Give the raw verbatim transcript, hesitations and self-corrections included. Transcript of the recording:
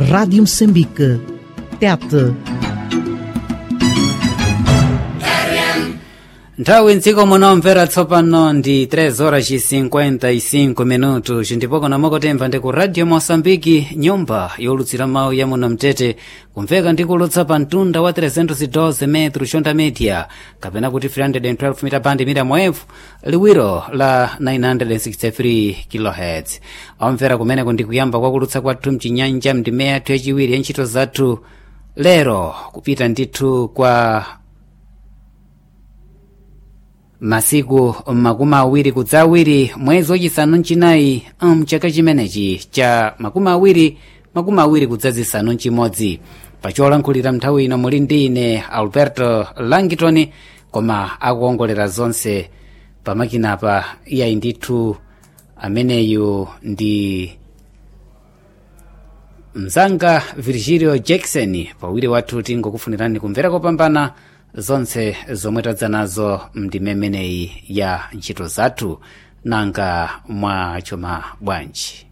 Rádio Moçambique, Tete. Nthawi mdziko munomvera tsopano ndi três horas e cinquenta e cinco minutos ndipo kono mokotemva ndi ku Radio Moçambique, nyumba yolutsira mawu ya muno mtete, kumveka ndi kulutsa pa mtunda wa trezentos e doze metros onda media kapena kuti three hundred twelve mita band mita mwevu, liwiro la nine hundred sixty-three kilohertz. Omvera kumeneko ndi kuyamba kwa kulutsa kwathu mchinyanja mndime yathu yachiwiri ya ntchito zathu lero kupita ndithu kwa masiku makumi awiri kudza awiri mwezi wachisanu mchinayi mchaka chimenechi cha makumi awiri makumi awiri kudza zisanu mchimodzi. pacholankhulira nthawi ino muli ndi ine Alberto Langitoni, koma akuongolera zonse pamakinapa iyayi ndithu ameneyu ndi mzanga Virgilio Jackson. pawiri wathu tingokufunirani kumvera kopambana zonse zomwe tadza nazo mndime imeneyi ya ntchito zathu. Nanga mwachoma bwanji?